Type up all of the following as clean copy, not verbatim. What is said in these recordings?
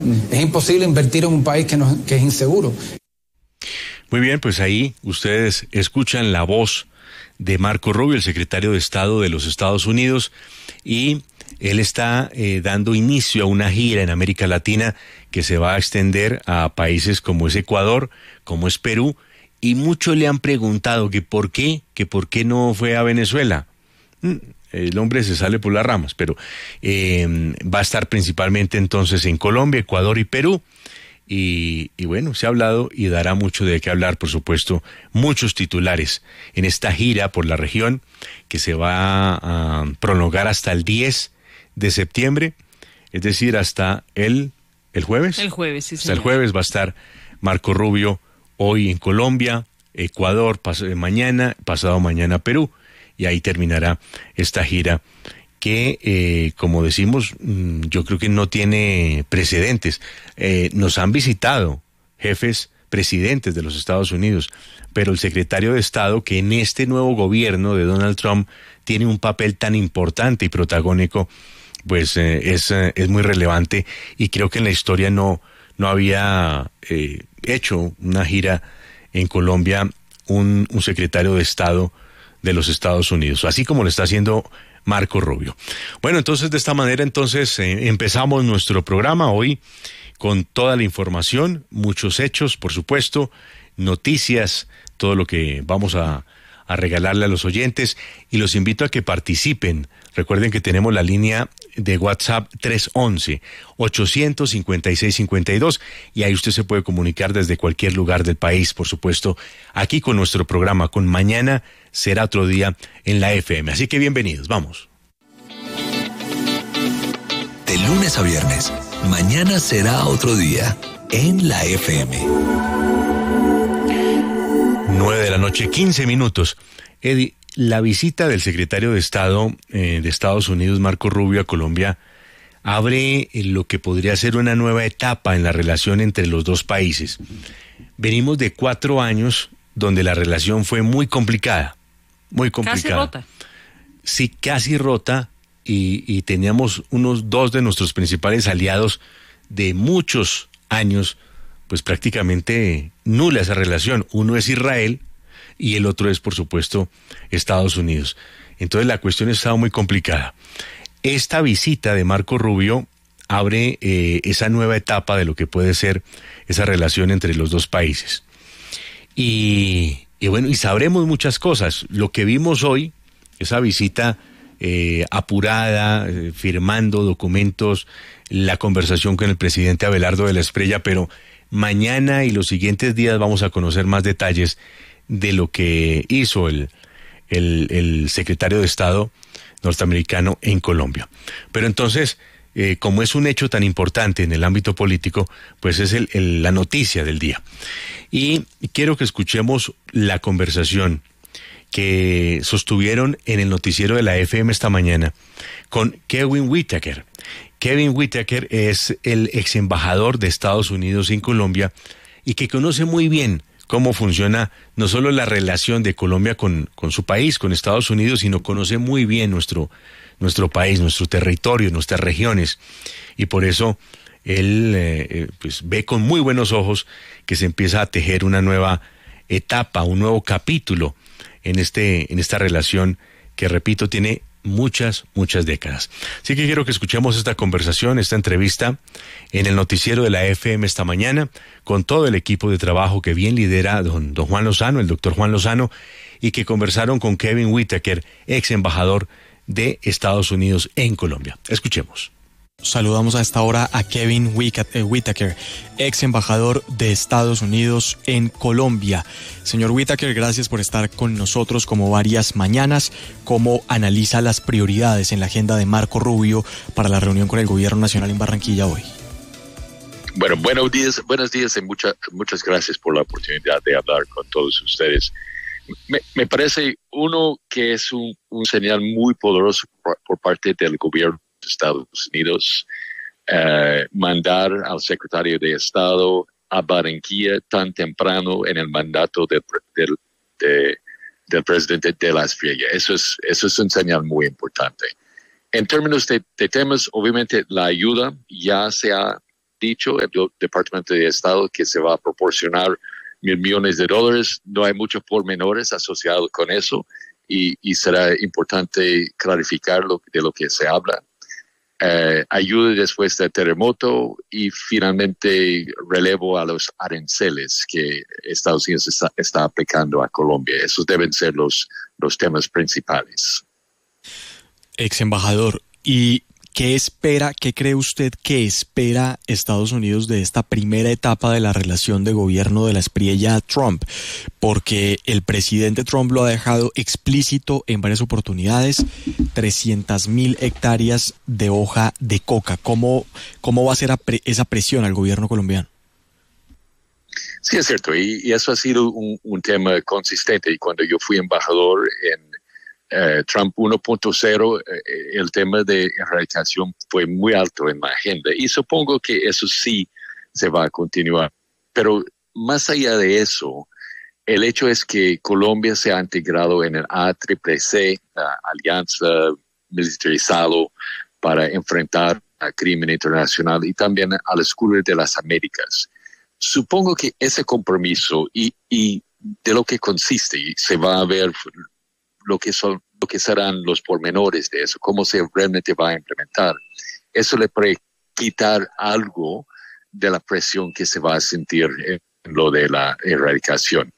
Es imposible invertir en un país que es inseguro. Muy bien, pues ahí ustedes escuchan la voz de Marco Rubio, el secretario de Estado de los Estados Unidos, y él está dando inicio a una gira en América Latina que se va a extender a países como es Ecuador, como es Perú, y muchos le han preguntado que por qué no fue a Venezuela. El hombre se sale por las ramas, pero va a estar principalmente entonces en Colombia, Ecuador y Perú. Y bueno, se ha hablado y dará mucho de qué hablar, por supuesto, muchos titulares en esta gira por la región que se va a prolongar hasta el 10 de septiembre, es decir, hasta el jueves. El jueves, sí, hasta el señor. jueves va a estar Marco Rubio hoy en Colombia, Ecuador, mañana, pasado mañana Perú, y ahí terminará esta gira que, como decimos, yo creo que no tiene precedentes. Nos han visitado jefes presidentes de los Estados Unidos, pero el secretario de Estado, que en este nuevo gobierno de Donald Trump tiene un papel tan importante y protagónico, pues es muy relevante, y creo que en la historia no había hecho una gira en Colombia un secretario de Estado de los Estados Unidos, así como lo está haciendo Marco Rubio. Bueno, entonces de esta manera empezamos nuestro programa hoy con toda la información, muchos hechos, por supuesto, noticias, todo lo que vamos a regalarle a los oyentes, y los invito a que participen. Recuerden que tenemos la línea de WhatsApp 311-856-52, y ahí usted se puede comunicar desde cualquier lugar del país, por supuesto, aquí con nuestro programa, con Mañana Será Otro Día en la FM. Así que bienvenidos, vamos. De lunes a viernes, Mañana Será Otro Día en la FM. 9:15 a.m. Eddie, la visita del secretario de Estado de Estados Unidos, Marco Rubio, a Colombia, abre lo que podría ser una nueva etapa en la relación entre los dos países. Venimos de 4 años donde la relación fue muy complicada. Casi rota. Sí, casi rota, y teníamos dos de nuestros principales aliados de muchos años, pues prácticamente nula esa relación. Uno es Israel y el otro es, por supuesto, Estados Unidos. Entonces la cuestión estaba muy complicada. Esta visita de Marco Rubio abre esa nueva etapa de lo que puede ser esa relación entre los dos países. Y bueno, y sabremos muchas cosas. Lo que vimos hoy, esa visita apurada, firmando documentos, la conversación con el presidente Abelardo de la Espriella, pero mañana y los siguientes días vamos a conocer más detalles de lo que hizo el secretario de Estado norteamericano en Colombia. Pero entonces, como es un hecho tan importante en el ámbito político, pues es la noticia del día. Y quiero que escuchemos la conversación que sostuvieron en el noticiero de la FM esta mañana con Kevin Whitaker. Kevin Whitaker es el ex embajador de Estados Unidos en Colombia y que conoce muy bien cómo funciona no solo la relación de Colombia con su país, con Estados Unidos, sino conoce muy bien nuestro país, nuestro territorio, nuestras regiones, y por eso él pues ve con muy buenos ojos que se empieza a tejer una nueva etapa, un nuevo capítulo en esta relación que, repito, tiene muchas décadas. Así que quiero que escuchemos esta conversación, esta entrevista en el noticiero de la FM esta mañana, con todo el equipo de trabajo que bien lidera don Juan Lozano, el doctor Juan Lozano, y que conversaron con Kevin Whitaker, ex embajador de Estados Unidos en Colombia. Escuchemos. Saludamos a esta hora a Kevin Whitaker, ex embajador de Estados Unidos en Colombia. Señor Whitaker, gracias por estar con nosotros como varias mañanas. ¿Cómo analiza las prioridades en la agenda de Marco Rubio para la reunión con el gobierno nacional en Barranquilla hoy? Bueno, buenos días y muchas gracias por la oportunidad de hablar con todos ustedes. Me parece que es un señal muy poderoso por parte del gobierno de Estados Unidos, mandar al secretario de Estado a Barranquilla tan temprano en el mandato del presidente de la Espriella. Eso es un señal muy importante. En términos de temas, obviamente la ayuda ya se ha dicho el Departamento de Estado que se va a proporcionar $1,000 millones. No hay muchos pormenores asociados con eso y será importante clarificar de lo que se habla. Ayuda después del terremoto y finalmente relevo a los aranceles que Estados Unidos está aplicando a Colombia. Esos deben ser los temas principales. Ex embajador, ¿y qué cree usted que espera Estados Unidos de esta primera etapa de la relación de gobierno de la espriella Trump? Porque el presidente Trump lo ha dejado explícito en varias oportunidades, 300.000 hectáreas de hoja de coca. ¿Cómo va a ser esa presión al gobierno colombiano? Sí, es cierto, y eso ha sido un tema consistente. Y cuando yo fui embajador en Trump 1.0, el tema de erradicación fue muy alto en la agenda y supongo que eso sí se va a continuar. Pero más allá de eso, el hecho es que Colombia se ha integrado en el ACCC, la Alianza Militarizado para enfrentar al crimen internacional y también al escudo de las Américas. Supongo que ese compromiso y de lo que consiste, y se va a ver lo que serán los pormenores de eso, cómo se realmente va a implementar. Eso le puede quitar algo de la presión que se va a sentir en lo de la erradicación.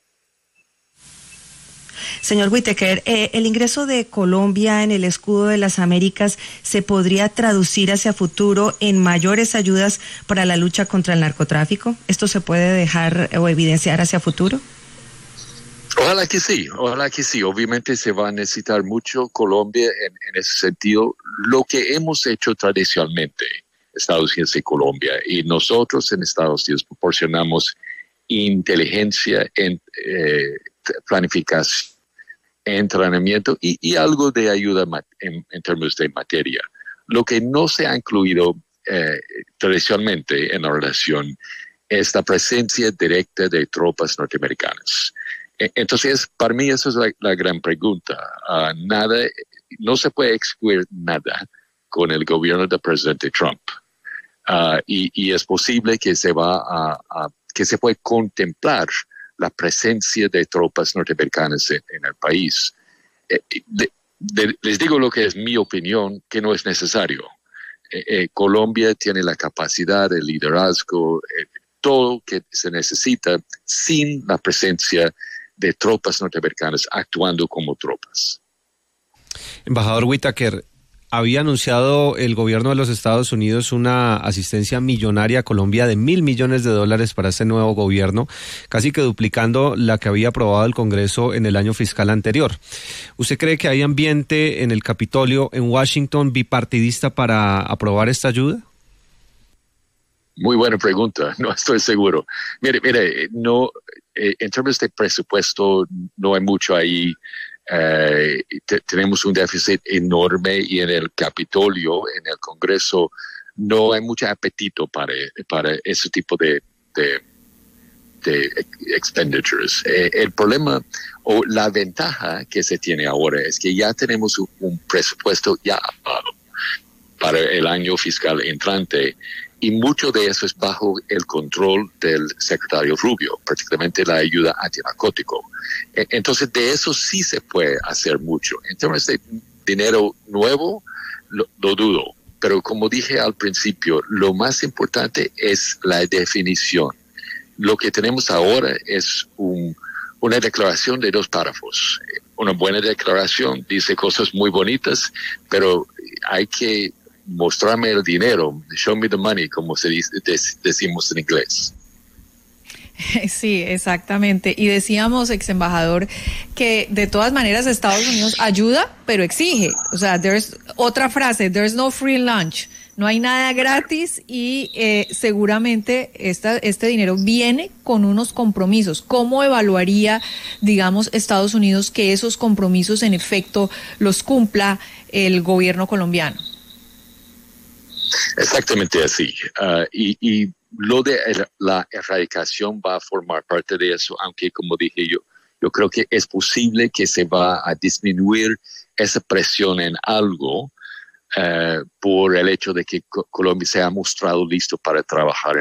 Señor Whitaker, ¿el ingreso de Colombia en el escudo de las Américas se podría traducir hacia futuro en mayores ayudas para la lucha contra el narcotráfico? ¿Esto se puede dejar o evidenciar hacia futuro? Ojalá que sí. Obviamente se va a necesitar mucho Colombia en ese sentido. Lo que hemos hecho tradicionalmente, Estados Unidos y Colombia, y nosotros en Estados Unidos proporcionamos inteligencia, planificación, entrenamiento y algo de ayuda en términos de materia. Lo que no se ha incluido tradicionalmente en la relación es la presencia directa de tropas norteamericanas. Entonces, para mí esa es la gran pregunta. No se puede excluir nada con el gobierno del presidente Trump. Y es posible que que se puede contemplar la presencia de tropas norteamericanas en el país. Les digo lo que es mi opinión, que no es necesario. Colombia tiene la capacidad, el liderazgo, todo que se necesita sin la presencia de tropas norteamericanas actuando como tropas. Embajador Whitaker, había anunciado el gobierno de los Estados Unidos una asistencia millonaria a Colombia de $1,000 millones para este nuevo gobierno, casi que duplicando la que había aprobado el Congreso en el año fiscal anterior. ¿Usted cree que hay ambiente en el Capitolio en Washington bipartidista para aprobar esta ayuda? Muy buena pregunta, no estoy seguro. Mire, no, en términos de presupuesto no hay mucho ahí. Tenemos un déficit enorme y en el Capitolio, en el Congreso, no hay mucho apetito para ese tipo de expenditures. El problema o la ventaja que se tiene ahora es que ya tenemos un presupuesto ya aprobado para el año fiscal entrante y mucho de eso es bajo el control del secretario Rubio, particularmente la ayuda antinarcótico. Entonces, de eso sí se puede hacer mucho. En términos de dinero nuevo, lo dudo. Pero como dije al principio, lo más importante es la definición. Lo que tenemos ahora es una declaración de 2 párrafos. Una buena declaración, dice cosas muy bonitas, pero hay que mostrarme el dinero, show me the money, como decimos en inglés. Sí, exactamente. Y decíamos, ex embajador, que de todas maneras Estados Unidos ayuda, pero exige. O sea, otra frase, there's no free lunch. No hay nada gratis y seguramente este dinero viene con unos compromisos. ¿Cómo evaluaría, digamos, Estados Unidos que esos compromisos en efecto los cumpla el gobierno colombiano? Exactamente así. Y lo de la erradicación va a formar parte de eso, aunque como dije yo creo que es posible que se va a disminuir esa presión en algo por el hecho de que Colombia se ha mostrado listo para trabajar